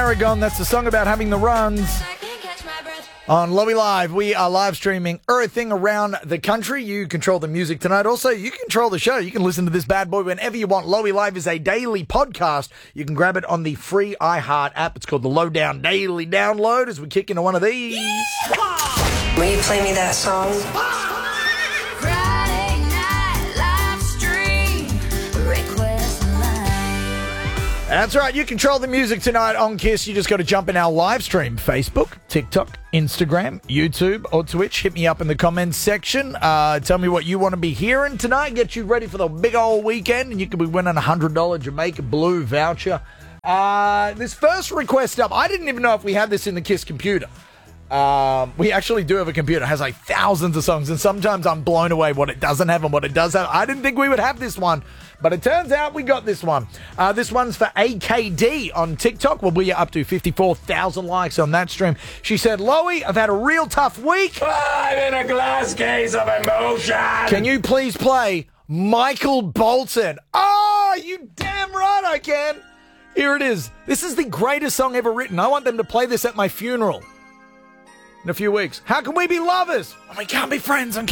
Aragon. That's the song about having the runs. On Lowy Live, we are live streaming everything around the country. You control the music tonight. Also, you control the show. You can listen to this bad boy whenever you want. Lowy Live is a daily podcast. You can grab it on the free iHeart app. It's called the Lowdown Daily Download as we kick into one of these. Will you play me that song? Friday night live stream request line. That's right. You control the music tonight on KISS. You just got to jump in our live stream. Facebook, TikTok, Instagram, YouTube, or Twitch. Hit me up in the comments section. Tell me what you want to be hearing tonight. Get you ready for the big old weekend. And you could be winning a $100 Jamaica Blue voucher. This first request up, I didn't even know if we had this in the KISS computer. We actually do have a computer. It has like thousands of songs, and sometimes I'm blown away what it doesn't have and what it does have. I didn't think we would have this one, but it turns out we got this one. This one's for AKD on TikTok. Well, we are up to 54,000 likes on that stream. She said, Lowy, I've had a real tough week. I'm in a glass case of emotion. Can you please play Michael Bolton? Oh, you damn right I can. Here it is. This is the greatest song ever written. I want them to play this at my funeral in a few weeks. How can we be lovers when we can't be friends on